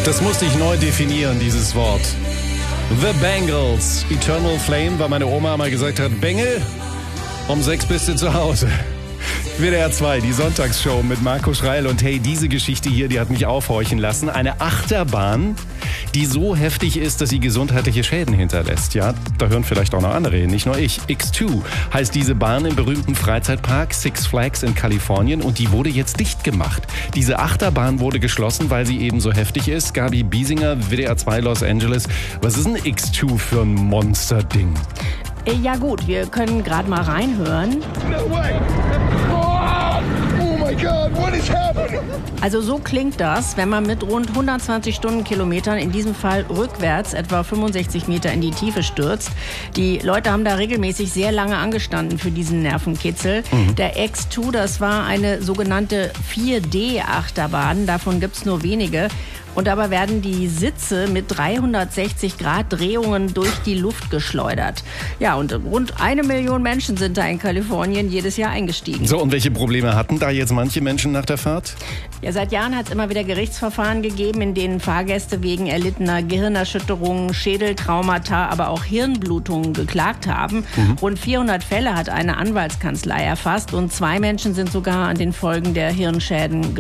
Das musste ich neu definieren, dieses Wort. The Bangles. Eternal Flame, weil meine Oma mal gesagt hat, Bengel, um 6 bist du zu Hause. WDR 2, die Sonntagsshow mit Marco Schreil. Und hey, diese Geschichte hier, die hat mich aufhorchen lassen. Eine Achterbahn, die so heftig ist, dass sie gesundheitliche Schäden hinterlässt. Ja, da hören vielleicht auch noch andere hin, nicht nur ich. X2 heißt diese Bahn im berühmten Freizeitpark Six Flags in Kalifornien und die wurde jetzt dicht gemacht. Diese Achterbahn wurde geschlossen, weil sie eben so heftig ist. Gabi Biesinger, WDR 2 Los Angeles. Was ist ein X2 für ein Monsterding? Ja gut, wir können gerade mal reinhören. No way! Oh my God, what is happening? Also so klingt das, wenn man mit rund 120 Stundenkilometern, in diesem Fall rückwärts, etwa 65 Meter in die Tiefe stürzt. Die Leute haben da regelmäßig sehr lange angestanden für diesen Nervenkitzel. Der X2, das war eine sogenannte 4D-Achterbahn, davon gibt's nur wenige. Und dabei werden die Sitze mit 360 Grad Drehungen durch die Luft geschleudert. Ja, und rund 1 Million Menschen sind da in Kalifornien jedes Jahr eingestiegen. So, und welche Probleme hatten da jetzt manche Menschen nach der Fahrt? Ja, seit Jahren hat es immer wieder Gerichtsverfahren gegeben, in denen Fahrgäste wegen erlittener Gehirnerschütterungen, Schädeltraumata, aber auch Hirnblutungen geklagt haben. Rund 400 Fälle hat eine Anwaltskanzlei erfasst und 2 Menschen sind sogar an den Folgen der Hirnschäden